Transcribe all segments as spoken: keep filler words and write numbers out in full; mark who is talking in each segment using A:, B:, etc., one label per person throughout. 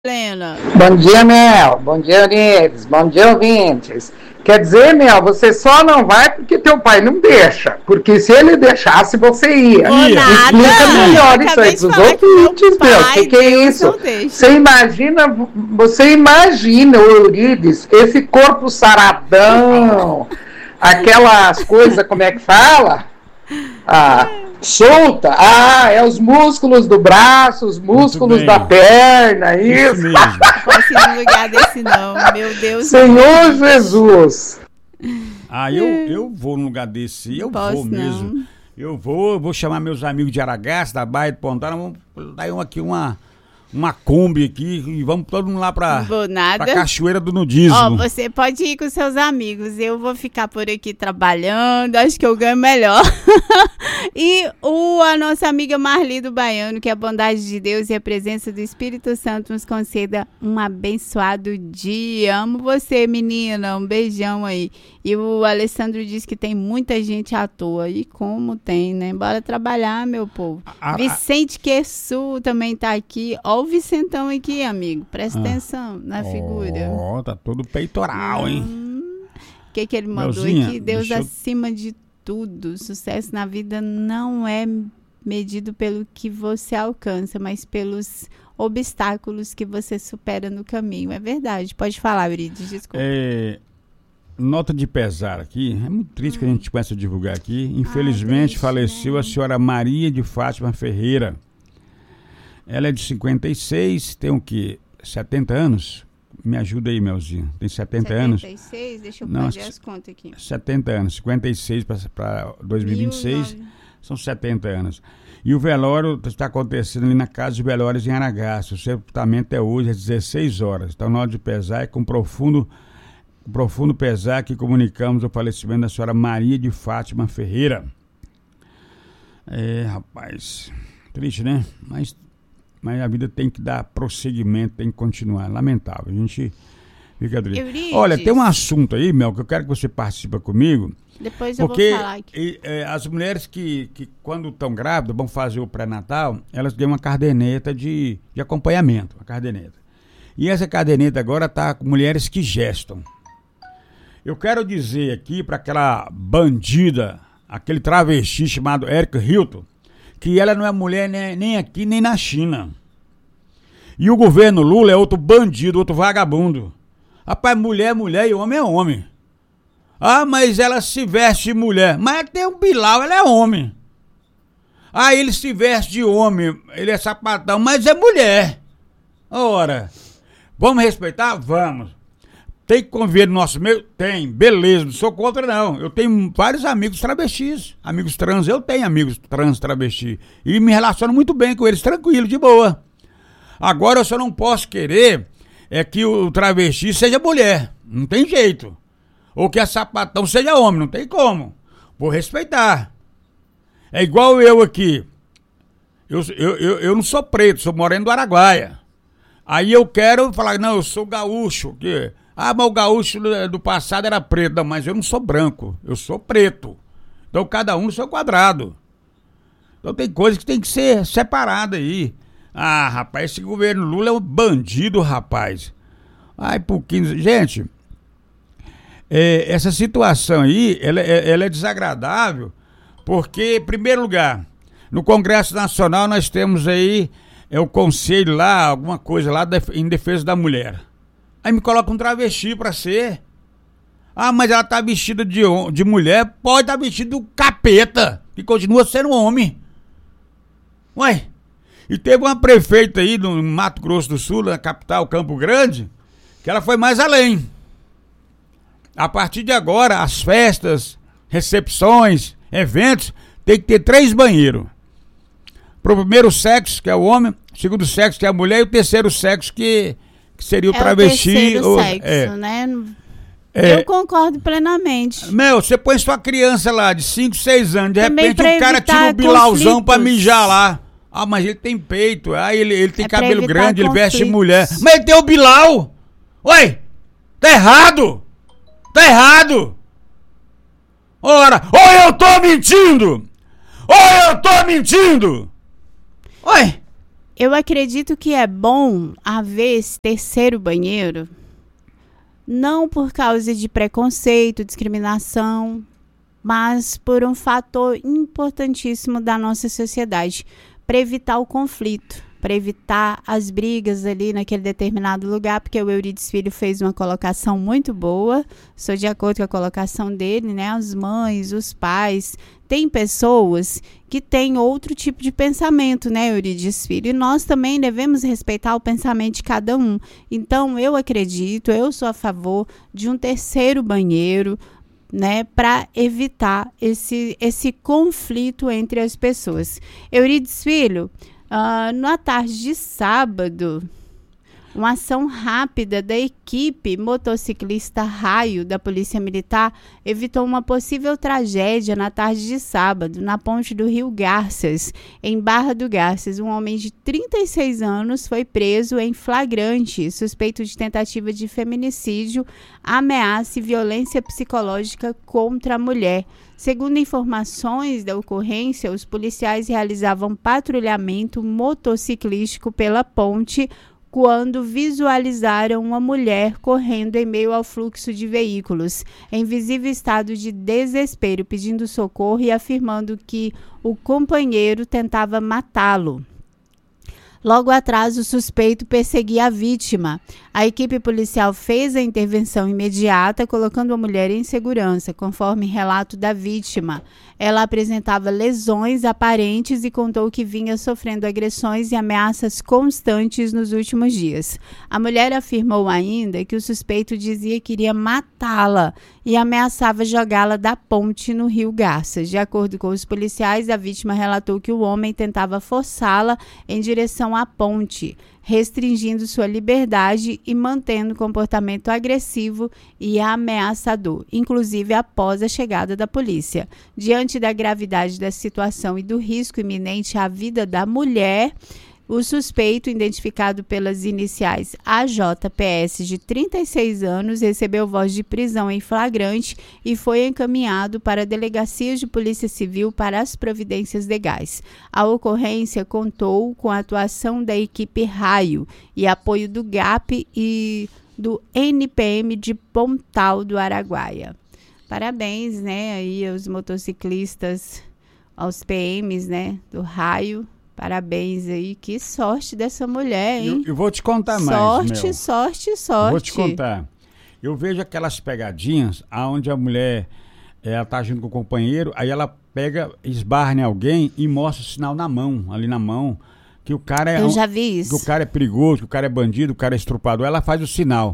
A: Helena.
B: Bom dia, Mel. Bom dia, Eurides. Bom dia, ouvintes. Quer dizer, Mel, você só não vai porque teu pai não deixa. Porque se ele deixasse, você ia.
A: Ô,
B: ia.
A: nada.
B: Explica melhor
A: Eu
B: isso
A: acabei
B: aí
A: de
B: pros
A: falar que
B: ouvintes,
A: meu
B: Mel. O
A: pai,
B: que, que é
A: Deus
B: isso?
A: não deixa.
B: Você imagina, você imagina, ô, Eurides, esse corpo saradão, aquelas coisas, como é que fala? Ah, solta. Ah, é os músculos do braço, os músculos da perna, isso.
A: Isso mesmo. Não posso ir num lugar desse não, meu Deus.
B: Senhor Jesus.
C: Ah, eu, eu vou num lugar desse, eu
A: Posso
C: vou mesmo.
A: não.
C: Eu vou, vou chamar meus amigos de Aragaça, da Baía de Pontana, vamos dar um aqui uma, uma Kombi aqui e vamos todo mundo lá pra,
A: Não vou nada.
C: pra Cachoeira do Nudismo.
A: Ó, você pode ir com seus amigos. Eu vou ficar por aqui trabalhando. Acho que eu ganho melhor. E o, a nossa amiga Marli do Baiano, que a bondade de Deus e a presença do Espírito Santo nos conceda um abençoado dia. Amo você, menina. Um beijão aí. E o Alessandro diz que tem muita gente à toa. E como tem, né? Bora trabalhar, meu povo.
C: A- a-
A: Vicente Quessu também tá aqui. Ó o Vicentão aqui, amigo. Presta
C: Ah.
A: atenção na figura.
C: Ó, tá todo peitoral, hein?
A: Hum, O que, que ele mandou
C: Melzinha,
A: aqui? Deus
C: deixa eu-
A: acima de tudo. Sucesso na vida não é medido pelo que você alcança, mas pelos obstáculos que você supera no caminho. É verdade. Pode falar, Eurides, desculpa.
C: É, nota de pesar aqui, é muito triste que a gente começa a divulgar aqui. Infelizmente
A: triste,
C: faleceu
A: né?
C: a senhora Maria de Fátima Ferreira. Ela é de cinquenta e seis, tem o quê? setenta anos? Me ajuda aí, Melzinha. Tem setenta anos?
A: setenta e seis, deixa eu
C: Não,
A: fazer
C: se-
A: as contas aqui.
C: setenta anos, cinquenta e seis para dois mil e vinte e seis,
A: Mil e nove-
C: são setenta anos. E o velório está acontecendo ali na Casa de Velórios em Aragaça. O sepultamento é hoje às dezesseis horas. Então, na hora de pesar, é com profundo, profundo pesar que comunicamos o falecimento da senhora Maria de Fátima Ferreira. É, rapaz, triste, né? Mas, mas a vida tem que dar prosseguimento, tem que continuar. Lamentável. A gente fica triste.
A: Eurides.
C: Olha, tem um assunto aí, Mel, que eu quero que você participe comigo.
A: Depois eu
C: Porque
A: vou falar aqui.
C: e, é, as mulheres que, que quando estão grávidas, vão fazer o pré-natal, elas ganham uma caderneta de, de acompanhamento, uma caderneta. E essa caderneta agora está com mulheres que gestam. Eu quero dizer aqui para aquela bandida, aquele travesti chamado Eric Hilton, que ela não é mulher nem, nem aqui nem na China. E o governo Lula é outro bandido, outro vagabundo. Rapaz, mulher é mulher e homem é homem. Ah, mas ela se veste de mulher. Mas tem um Bilal, ela é homem. Ah, ele se veste de homem, ele é sapatão, mas é mulher. Ora, vamos respeitar? Vamos. Tem que conviver no nosso meio? Tem, beleza, não sou contra não. Eu tenho vários amigos travestis, amigos trans, eu tenho amigos trans travesti. E me relaciono muito bem com eles, tranquilo, de boa. Agora eu só não posso querer é que o travesti seja mulher, não tem jeito. Ou que a sapatão seja homem, não tem como. Vou respeitar. É igual eu aqui. Eu, eu, eu, eu não sou preto, sou moreno do Araguaia. Aí eu quero falar, não, eu sou gaúcho. Que, ah, mas o gaúcho do passado era preto. Não, mas eu não sou branco, eu sou preto. Então cada um no seu quadrado. Então tem coisas que tem que ser separada aí. Ah, rapaz, esse governo Lula é um bandido, rapaz. Ai, pouquinho. Gente... É, essa situação aí, ela, ela é desagradável, porque, em primeiro lugar, no Congresso Nacional nós temos aí é, o conselho lá, alguma coisa lá def- em defesa da mulher. Aí me coloca um travesti pra ser. Ah, mas ela tá vestida de, hom- de mulher, pode estar tá vestida do capeta, que continua sendo homem. Ué, e teve uma prefeita aí no Mato Grosso do Sul, na capital, Campo Grande, que ela foi mais além. A partir de agora, as festas, recepções, eventos, tem que ter três banheiros. Pro primeiro sexo, que é o homem, segundo sexo, que é a mulher, e o terceiro sexo, que, que seria o
A: É
C: travesti.
A: o terceiro
C: ou-
A: sexo,
C: é,
A: né?
C: é.
A: Eu concordo plenamente.
C: Meu, você põe sua criança lá de cinco, seis anos, de
A: Também
C: repente
A: pra
C: o cara
A: evitar
C: tira o bilauzão pra
A: conflitos.
C: mijar lá. Ah, mas ele tem peito, ah, ele, ele tem
A: É pra
C: cabelo
A: evitar
C: grande, ele veste
A: conflitos.
C: mulher. Mas ele tem o bilau! Ué, tá errado! Tá errado! Ora, ou eu tô mentindo! Ou eu tô mentindo! Oi!
A: Eu acredito que é bom haver esse terceiro banheiro, não por causa de preconceito, discriminação, mas por um fator importantíssimo da nossa sociedade, para evitar o conflito, para evitar as brigas ali naquele determinado lugar, porque o Euridice Filho fez uma colocação muito boa, sou de acordo com a colocação dele, né? As mães, os pais, tem pessoas que têm outro tipo de pensamento, né, Euridice Filho? E nós também devemos respeitar o pensamento de cada um. Então, eu acredito, eu sou a favor de um terceiro banheiro, né, para evitar esse, esse conflito entre as pessoas. Euridice Filho, Uh, na tarde de sábado, uma ação rápida da equipe motociclista Raio da Polícia Militar evitou uma possível tragédia na tarde de sábado, na ponte do Rio Garças, em Barra do Garças. Um homem de trinta e seis anos foi preso em flagrante, suspeito de tentativa de feminicídio, ameaça e violência psicológica contra a mulher. Segundo informações da ocorrência, os policiais realizavam patrulhamento motociclístico pela ponte quando visualizaram uma mulher correndo em meio ao fluxo de veículos, em visível estado de desespero, pedindo socorro e afirmando que o companheiro tentava matá-lo. Logo atrás, o suspeito perseguia a vítima. A equipe policial fez a intervenção imediata, colocando a mulher em segurança, conforme relato da vítima. Ela apresentava lesões aparentes e contou que vinha sofrendo agressões e ameaças constantes nos últimos dias. A mulher afirmou ainda que o suspeito dizia que iria matá-la e ameaçava jogá-la da ponte no Rio Garças. De acordo com os policiais, a vítima relatou que o homem tentava forçá-la em direção à ponte, restringindo sua liberdade e mantendo comportamento agressivo e ameaçador, inclusive após a chegada da polícia. Diante da gravidade da situação e do risco iminente à vida da mulher, o suspeito, identificado pelas iniciais A J P S de trinta e seis anos, recebeu voz de prisão em flagrante e foi encaminhado para delegacias de polícia civil para as providências legais. A ocorrência contou com a atuação da equipe Raio e apoio do G A P e do N P M de Pontal do Araguaia. Parabéns, né, aí aos motociclistas, aos P Ms, né, do Raio. Parabéns aí, que sorte dessa mulher, hein?
C: Eu, eu vou te contar mais,
A: Sorte,
C: meu.
A: sorte, sorte.
C: Eu vou te contar. Eu vejo aquelas pegadinhas onde a mulher, ela tá junto com o companheiro, aí ela pega, esbarra em alguém e mostra o sinal na mão, ali na mão, que o cara é...
A: Eu
C: um,
A: já vi isso.
C: Que o cara é perigoso, que o cara é bandido, o cara é estrupador. Ela faz o sinal.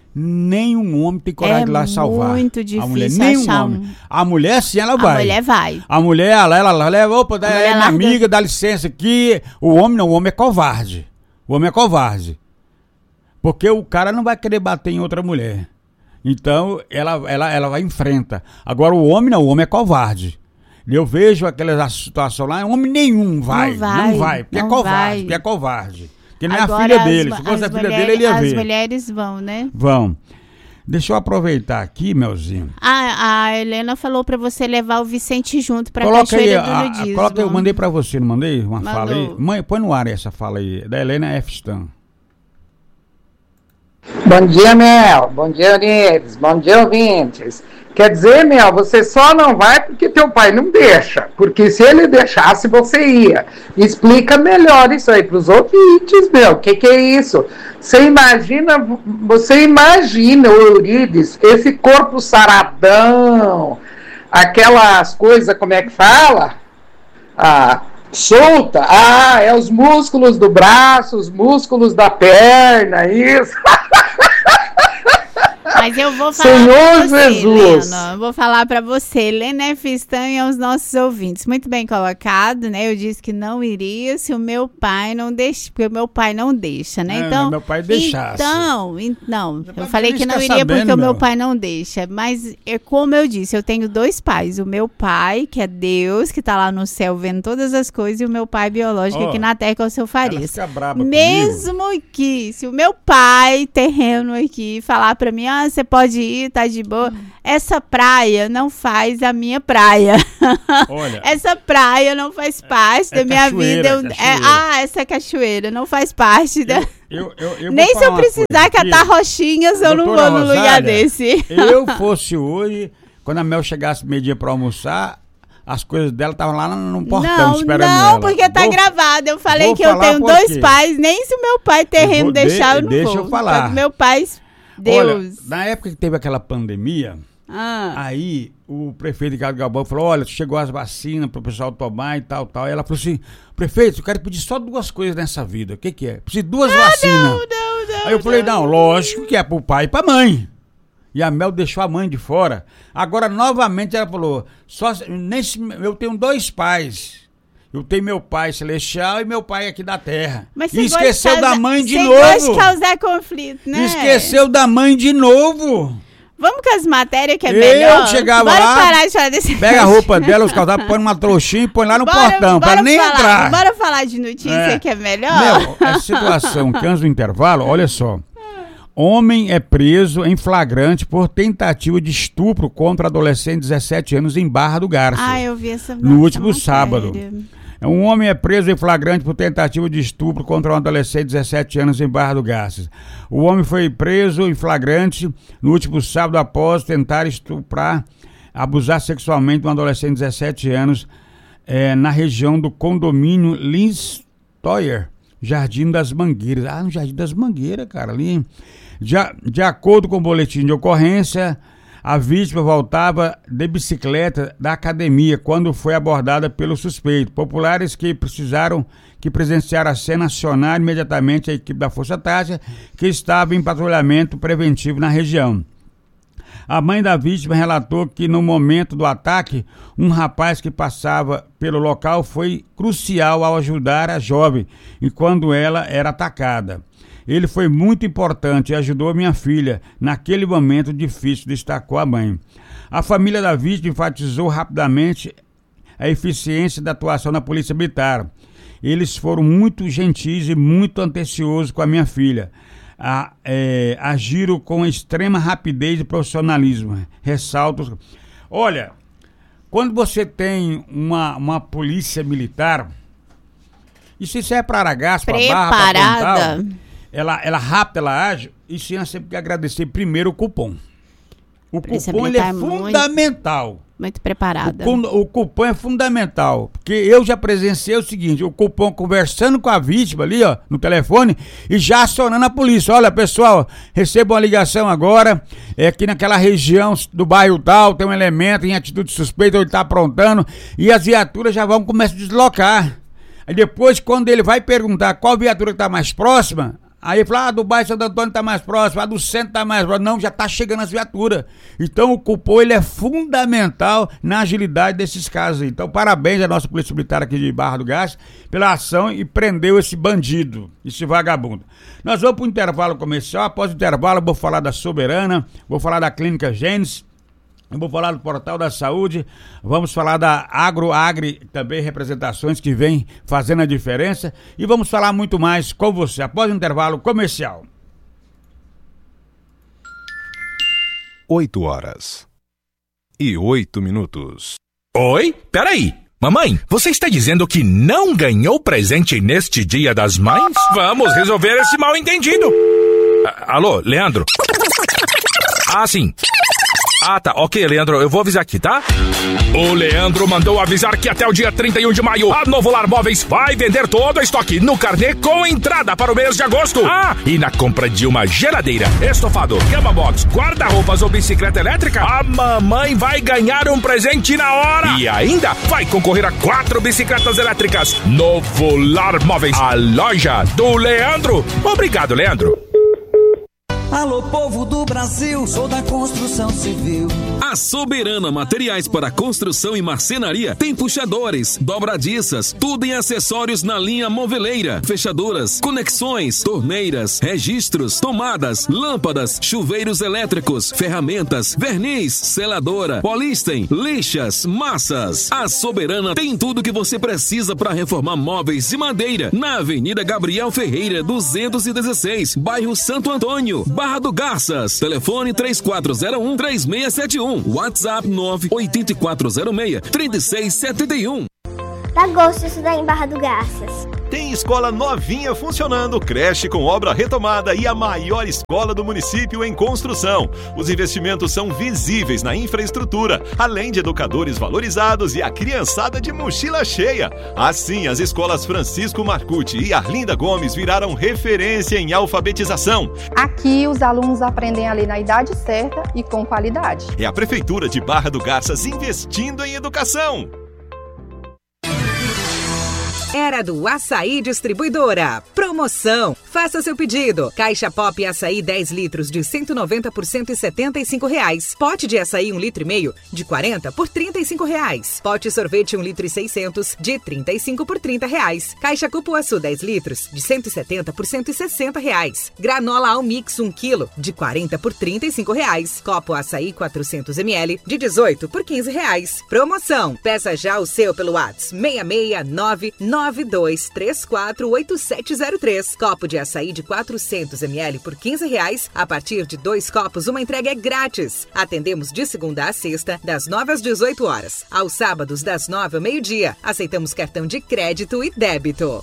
C: Nenhum homem tem coragem
A: é
C: de ir lá salvar.
A: É muito difícil
C: a mulher, nenhum
A: achar
C: homem.
A: um...
C: A mulher, sim, ela vai.
A: A mulher vai.
C: A mulher, ela, ela, ela leva, opa, dá, é minha
A: larga...
C: amiga, dá licença aqui. O homem não, o homem é covarde. O homem é covarde. Porque o cara não vai querer bater em outra mulher. Então, ela, ela, ela vai enfrenta. Agora, o homem não, o homem é covarde. Eu vejo aquela situação lá, homem nenhum vai. Não vai, não vai porque não é covarde, vai. porque é covarde. Porque não é a filha dele. Se fosse a filha dele, ele ia ver.
A: As mulheres vão, né?
C: Vão. Deixa eu aproveitar aqui, Melzinho.
A: A, a Helena falou pra você levar o Vicente junto pra
C: coloca
A: Cachoeira
C: aí,
A: do
C: a,
A: Nudismo.
C: A, coloca, eu mandei pra você, não mandei? Uma
A: Mandou.
C: fala aí? Mãe, põe no ar essa fala aí, da Helena F. Stan.
B: Bom dia, Mel. Bom dia, Euridice. Bom dia, ouvintes. Quer dizer, Mel, você só não vai porque teu pai não deixa. Porque se ele deixasse, você ia. Explica melhor isso aí pros ouvintes, Mel. O que que é isso? Você imagina, você imagina, Euridice, esse corpo saradão, aquelas coisas, como é que fala? Ah, solta. Ah, é os músculos do braço, os músculos da perna, isso.
A: Mas eu vou falar
B: Senhor
A: pra você,
B: Jesus.
A: Helena. Eu vou falar pra você, Helena F. Stan e aos nossos ouvintes. Muito bem colocado, né? Eu disse que não iria se o meu pai não deixa, porque o meu pai não deixa, né?
C: É,
A: então,
C: meu pai deixasse.
A: Então, não, eu falei que não
C: ficar
A: iria
C: sabendo,
A: porque o meu
C: meu.
A: pai não deixa. Mas, é como eu disse, eu tenho dois pais. O meu pai, que é Deus, que tá lá no céu vendo todas as coisas, e o meu pai biológico
C: Ó,
A: aqui na terra, que é o seu Farias.
C: Ela fica braba
A: Mesmo
C: comigo.
A: que, se o meu pai terreno aqui falar pra mim, ah, não, você pode ir, tá de boa. Hum. Essa praia não faz a minha praia. Olha, essa praia não faz parte é da minha vida. Eu, é, ah, essa cachoeira não faz parte da... Eu, eu, eu Nem se eu precisar catar rochinhas, eu não vou no Rosália, lugar desse.
C: Eu fosse hoje, quando a Mel chegasse meio-dia pra almoçar, as coisas dela estavam lá no portão não, esperando
A: não,
C: ela.
A: Não, porque tá vou, gravado. Eu falei que eu tenho dois quê? pais, nem se o meu pai terreno deixar, de, eu não deixa vou. Deixa eu falar. Meu pai, Deus.
C: Olha, na época que teve aquela pandemia, ah. aí o prefeito Ricardo Galvão falou, olha, chegou as vacinas pro pessoal tomar e tal, tal. E ela falou assim, prefeito, eu quero pedir só duas coisas nessa vida. O que que é? Preciso de duas ah, vacinas. Não, não, não, aí eu falei, não, lógico que é pro pai e pra mãe. E a Mel deixou a mãe de fora. Agora, novamente, ela falou, só, nesse, eu tenho dois pais. Eu tenho meu pai celestial e meu pai aqui da terra. Mas e esqueceu causar, da mãe de novo. Você gosta
A: de causar conflito, né?
C: Esqueceu da mãe de novo.
A: Vamos com as matérias que é
C: eu
A: melhor?
C: Eu chegava
A: bora
C: lá,
A: parar de falar desse
C: pega a roupa dela, os casados, põe numa trouxinha e põe lá no bora, portão, bora pra nem
A: falar,
C: entrar.
A: Bora falar de notícia é. que é melhor?
C: Mel, essa situação que antes do intervalo, olha só. Homem é preso em flagrante por tentativa de estupro contra adolescente de dezessete anos em Barra do Garça.
A: Ah, eu vi essa
C: no último sábado. Um homem é preso em flagrante por tentativa de estupro contra um adolescente de dezessete anos em Barra do Garças. O homem foi preso em flagrante no último sábado após tentar estuprar, abusar sexualmente de um adolescente de dezessete anos é, na região do condomínio Lins Toyer, Jardim das Mangueiras. Ah, no Jardim das Mangueiras, cara, ali. De, de acordo com o boletim de ocorrência, a vítima voltava de bicicleta da academia quando foi abordada pelo suspeito. Populares que precisaram, que presenciaram a cena acionaram imediatamente a equipe da Força Tática, que estava em patrulhamento preventivo na região. A mãe da vítima relatou que no momento do ataque, um rapaz que passava pelo local foi crucial ao ajudar a jovem enquanto ela era atacada. Ele foi muito importante e ajudou minha filha naquele momento difícil, destacou a mãe. A família da vítima enfatizou rapidamente a eficiência da atuação da Polícia Militar. Eles foram muito gentis e muito atenciosos com a minha filha. A, é, agiram com extrema rapidez e profissionalismo. Ressalto. Olha, quando você tem uma, uma polícia militar, isso, isso é para Aragaço, para Barra, para Pontal, ela, ela rápida, ela age, isso nós temos que agradecer primeiro o cupom. O cupom ele é fundamental.
A: Muito, muito preparada.
C: O, o cupom é fundamental, porque eu já presenciei o seguinte, o cupom conversando com a vítima ali, ó, no telefone, e já acionando a polícia. Olha, pessoal, recebo uma ligação agora, é aqui naquela região do bairro tal, tem um elemento em atitude suspeita, ele está aprontando, e as viaturas já vão começar a deslocar. Aí depois, quando ele vai perguntar qual viatura que está mais próxima, aí ele fala, ah, do bairro Santo Antônio está mais próximo, a do centro está mais próximo. Não, já está chegando as viaturas. Então o cupom ele é fundamental na agilidade desses casos aí. Então parabéns à nossa Polícia Militar aqui de Barra do Garça pela ação e prendeu esse bandido, esse vagabundo. Nós vamos para o intervalo comercial. Após o intervalo eu vou falar da Soberana, vou falar da Clínica Gênesis, eu vou falar do Portal da Saúde, vamos falar da AgroAgri, também representações que vem fazendo a diferença, e vamos falar muito mais com você após o intervalo comercial.
D: oito horas e oito minutos.
E: Oi? Peraí. Mamãe, você está dizendo que não ganhou presente neste Dia das Mães? Vamos resolver esse mal-entendido. A- Alô, Leandro? Ah, sim. Ah, tá. Ok, Leandro, eu vou avisar aqui, tá? O Leandro mandou avisar que até o dia trinta e um de maio, a Novolar Móveis vai vender todo o estoque no carnê com entrada para o mês de agosto. Ah, e na compra de uma geladeira, estofado, cama box, guarda-roupas ou bicicleta elétrica, a mamãe vai ganhar um presente na hora. E ainda vai concorrer a quatro bicicletas elétricas. Novolar Móveis, a loja do Leandro. Obrigado, Leandro.
F: Alô, povo do Brasil, sou da construção civil.
G: A Soberana Materiais para Construção e Marcenaria tem puxadores, dobradiças, tudo em acessórios na linha moveleira, fechaduras, conexões, torneiras, registros, tomadas, lâmpadas, chuveiros elétricos, ferramentas, verniz, seladora, polísten, lixas, massas. A Soberana tem tudo que você precisa para reformar móveis de madeira na Avenida Gabriel Ferreira, duzentos e dezesseis, bairro Santo Antônio. Barra do Garças. Telefone três quatro zero um, três seis sete um. WhatsApp nove oito quatro zero seis, três seis sete um.
H: Dá gosto de estudar em Barra do Garças.
I: Tem escola novinha funcionando, creche com obra retomada e a maior escola do município em construção. Os investimentos são visíveis na infraestrutura, além de educadores valorizados e a criançada de mochila cheia. Assim, as escolas Francisco Marcucci e Arlinda Gomes viraram referência em alfabetização.
J: Aqui, os alunos aprendem a ler na idade certa e com qualidade.
I: É a Prefeitura de Barra do Garças investindo em educação.
K: Era do Açaí Distribuidora. Promoção. Faça seu pedido. Caixa Pop Açaí dez litros de cento e noventa por cento e setenta e cinco reais. Pote de açaí um litro e meio de quarenta por trinta e cinco reais. Pote sorvete um litro e seiscentos de trinta e cinco por trinta reais. Caixa Cupuaçu dez litros de cento e setenta por cento e sessenta reais. Granola Almix um quilo de quarenta por trinta e cinco reais. Copo Açaí quatrocentos mililitros de dezoito por quinze reais. Promoção. Peça já o seu pelo WhatsApp seis seis nove nove dois três quatro oito sete zero três. Copo de açaí de quatrocentos mililitros por quinze reais. A partir de dois copos, uma entrega é grátis. Atendemos de segunda a sexta, das nove às dezoito horas. Aos sábados, das nove ao meio-dia. Aceitamos cartão de crédito e débito.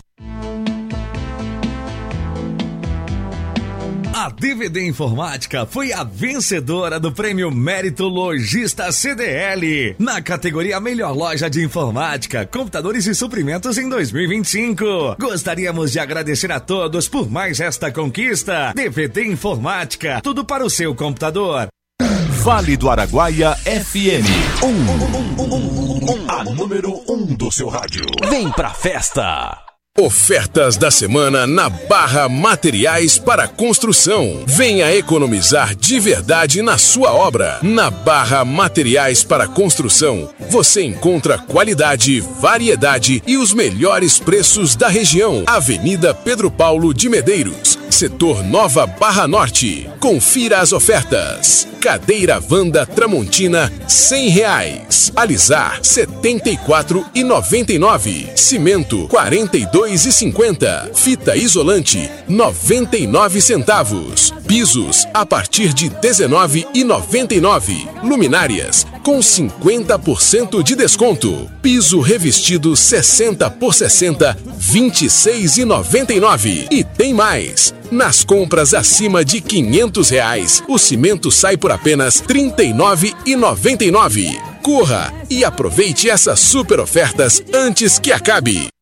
L: A D V D Informática foi a vencedora do Prêmio Mérito Lojista C D L na categoria Melhor Loja de Informática, Computadores e Suprimentos em dois mil e vinte e cinco. Gostaríamos de agradecer a todos por mais esta conquista. D V D Informática, tudo para o seu computador.
D: Vale do Araguaia F M, um, um, um, um, um, a número um do seu rádio. Vem pra festa!
M: Ofertas da semana na Barra Materiais para Construção. Venha economizar de verdade na sua obra. Na Barra Materiais para Construção, você encontra qualidade, variedade e os melhores preços da região. Avenida Pedro Paulo de Medeiros, setor Nova Barra Norte. Confira as ofertas. Cadeira Wanda Tramontina, cem reais. Alisar, setenta e quatro reais e noventa e nove centavos. Cimento, quarenta e dois reais e cinquenta centavos. Fita isolante, noventa e nove centavos. Pisos, a partir de dezenove reais e noventa e nove centavos. Luminárias, com cinquenta por cento de desconto. Piso revestido sessenta por sessenta, vinte e seis reais e noventa e nove centavos. E tem mais! Nas compras acima de quinhentos reais, o cimento sai por apenas trinta e nove reais e noventa e nove centavos. Corra e aproveite essas super ofertas antes que acabe.